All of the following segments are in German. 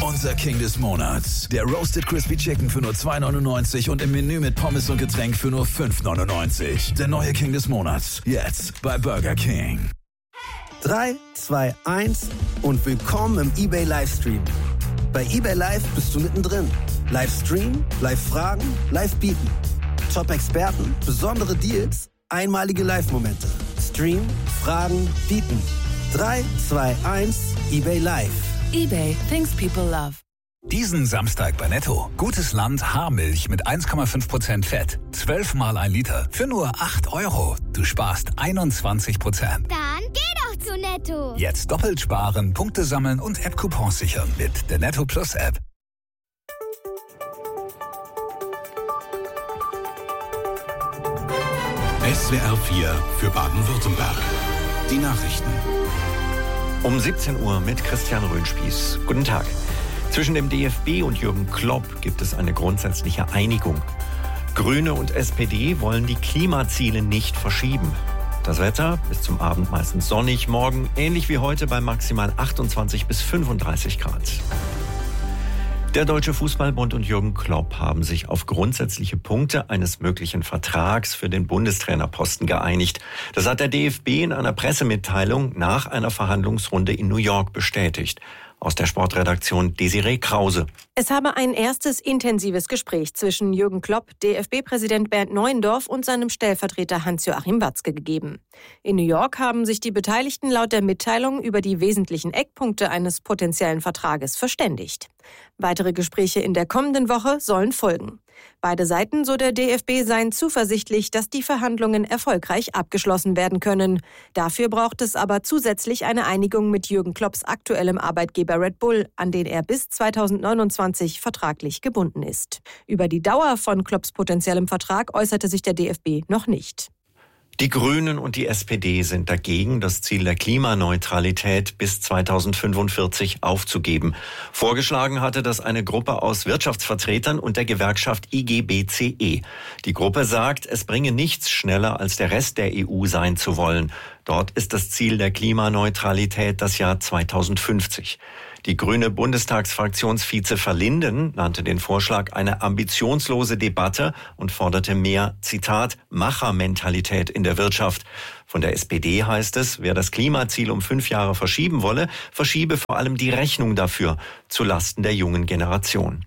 Unser King des Monats. Der Roasted Crispy Chicken für nur 2,99 und im Menü mit Pommes und Getränk für nur 5,99. Der neue King des Monats. Jetzt bei Burger King. 3, 2, 1 und willkommen im eBay Livestream. Bei eBay Live bist du mittendrin. Livestream, Live-Fragen, Live-Bieten. Top-Experten, besondere Deals, einmalige Live-Momente. Stream, Fragen, Bieten. 3, 2, 1, eBay Live. eBay, things people love. Diesen Samstag bei Netto. Gutes Land Haarmilch mit 1,5% Fett. 12 mal 1 Liter für nur 8 €. Du sparst 21%. Dann geh doch zu Netto. Jetzt doppelt sparen, Punkte sammeln und App-Coupons sichern mit der Netto Plus App. SWR 4 für Baden-Württemberg. Die Nachrichten. Um 17 Uhr mit Christian Röhnspieß. Guten Tag. Zwischen dem DFB und Jürgen Klopp gibt es eine grundsätzliche Einigung. Grüne und SPD wollen die Klimaziele nicht verschieben. Das Wetter bis zum Abend meistens sonnig, morgen ähnlich wie heute bei maximal 28 bis 35 Grad. Der Deutsche Fußballbund und Jürgen Klopp haben sich auf grundsätzliche Punkte eines möglichen Vertrags für den Bundestrainerposten geeinigt. Das hat der DFB in einer Pressemitteilung nach einer Verhandlungsrunde in New York bestätigt. Aus der Sportredaktion Desiree Krause. Es habe ein erstes intensives Gespräch zwischen Jürgen Klopp, DFB-Präsident Bernd Neuendorf und seinem Stellvertreter Hans-Joachim Watzke gegeben. In New York haben sich die Beteiligten laut der Mitteilung über die wesentlichen Eckpunkte eines potenziellen Vertrages verständigt. Weitere Gespräche in der kommenden Woche sollen folgen. Beide Seiten, so der DFB, seien zuversichtlich, dass die Verhandlungen erfolgreich abgeschlossen werden können. Dafür braucht es aber zusätzlich eine Einigung mit Jürgen Klopps aktuellem Arbeitgeber Red Bull, an den er bis 2029 vertraglich gebunden ist. Über die Dauer von Klopps potenziellem Vertrag äußerte sich der DFB noch nicht. Die Grünen und die SPD sind dagegen, das Ziel der Klimaneutralität bis 2045 aufzugeben. Vorgeschlagen hatte das eine Gruppe aus Wirtschaftsvertretern und der Gewerkschaft IGBCE. Die Gruppe sagt, es bringe nichts schneller als der Rest der EU sein zu wollen. Dort ist das Ziel der Klimaneutralität das Jahr 2050. Die grüne Bundestagsfraktionsvize Verlinden nannte den Vorschlag eine ambitionslose Debatte und forderte mehr, Zitat, Machermentalität in der Wirtschaft. Von der SPD heißt es, wer das Klimaziel um 5 Jahre verschieben wolle, verschiebe vor allem die Rechnung dafür zulasten der jungen Generation.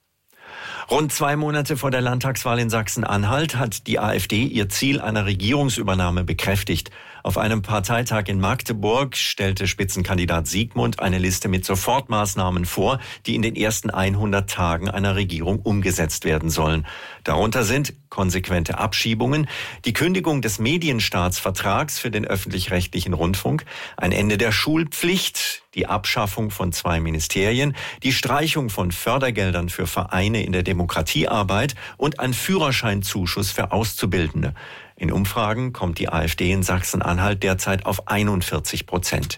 Rund 2 Monate vor der Landtagswahl in Sachsen-Anhalt hat die AfD ihr Ziel einer Regierungsübernahme bekräftigt. Auf einem Parteitag in Magdeburg stellte Spitzenkandidat Siegmund eine Liste mit Sofortmaßnahmen vor, die in den ersten 100 Tagen einer Regierung umgesetzt werden sollen. Darunter sind konsequente Abschiebungen, die Kündigung des Medienstaatsvertrags für den öffentlich-rechtlichen Rundfunk, ein Ende der Schulpflicht, die Abschaffung von 2 Ministerien, die Streichung von Fördergeldern für Vereine in der Demokratiearbeit und ein Führerscheinzuschuss für Auszubildende. In Umfragen kommt die AfD in Sachsen-Anhalt derzeit auf 41%.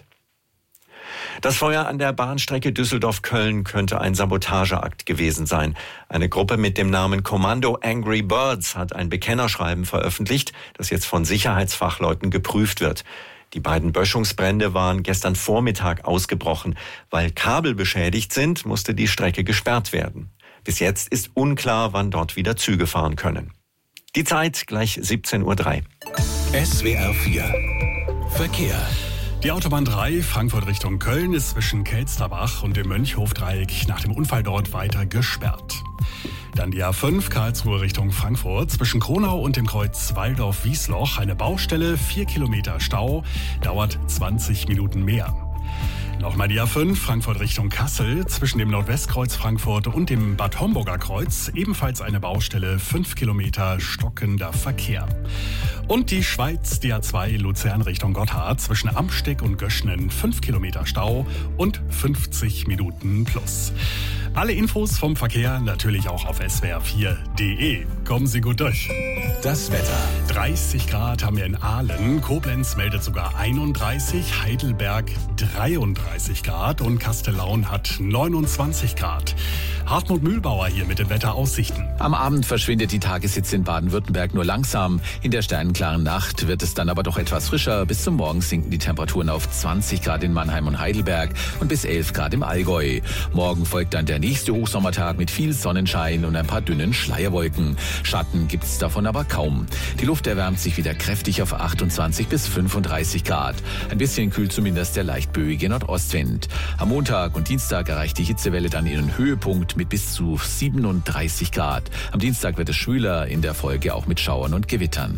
Das Feuer an der Bahnstrecke Düsseldorf-Köln könnte ein Sabotageakt gewesen sein. Eine Gruppe mit dem Namen Kommando Angry Birds hat ein Bekennerschreiben veröffentlicht, das jetzt von Sicherheitsfachleuten geprüft wird. Die beiden Böschungsbrände waren gestern Vormittag ausgebrochen. Weil Kabel beschädigt sind, musste die Strecke gesperrt werden. Bis jetzt ist unklar, wann dort wieder Züge fahren können. Die Zeit gleich 17:03 Uhr. SWR 4 Verkehr. Die Autobahn 3 Frankfurt Richtung Köln ist zwischen Kelsterbach und dem Mönchhofdreieck nach dem Unfall dort weiter gesperrt. Dann die A5 Karlsruhe Richtung Frankfurt zwischen Kronau und dem Kreuz Walldorf-Wiesloch. Eine Baustelle, 4 Kilometer Stau, dauert 20 Minuten mehr. Nochmal die A5 Frankfurt Richtung Kassel zwischen dem Nordwestkreuz Frankfurt und dem Bad Homburger Kreuz. Ebenfalls eine Baustelle, 5 Kilometer stockender Verkehr. Und die Schweiz, die A2 Luzern Richtung Gotthard zwischen Amsteck und Göschnen, 5 Kilometer Stau und 50 Minuten plus. Alle Infos vom Verkehr natürlich auch auf swr4.de. Kommen Sie gut durch. Das Wetter. 30 Grad haben wir in Aalen, Koblenz meldet sogar 31, Heidelberg 33 Grad und Kastellaun hat 29 Grad. Hartmut Mühlbauer hier mit den Wetteraussichten. Am Abend verschwindet die Tageshitze in Baden-Württemberg nur langsam. In der sternenklaren Nacht wird es dann aber doch etwas frischer. Bis zum Morgen sinken die Temperaturen auf 20 Grad in Mannheim und Heidelberg und bis 11 Grad im Allgäu. Morgen folgt dann der nächste Hochsommertag mit viel Sonnenschein und ein paar dünnen Schleierwolken. Schatten gibt's davon aber kaum. Die Luft erwärmt sich wieder kräftig auf 28 bis 35 Grad. Ein bisschen kühlt zumindest der leicht böige Nordostwind. Am Montag und Dienstag erreicht die Hitzewelle dann ihren Höhepunkt mit bis zu 37 Grad. Am Dienstag wird es schwüler, in der Folge auch mit Schauern und Gewittern.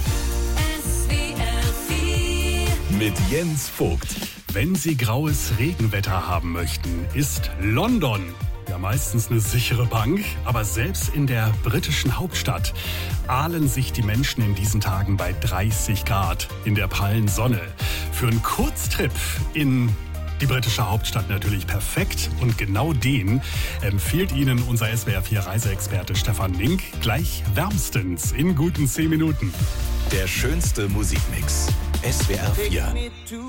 Mit Jens Vogt. Wenn Sie graues Regenwetter haben möchten, ist London ja meistens eine sichere Bank, aber selbst in der britischen Hauptstadt ahlen sich die Menschen in diesen Tagen bei 30 Grad in der prallen Sonne. Für einen Kurztrip in die britische Hauptstadt natürlich perfekt und genau den empfiehlt Ihnen unser SWR4-Reiseexperte Stefan Link gleich wärmstens in guten 10 Minuten. Der schönste Musikmix. SWR4.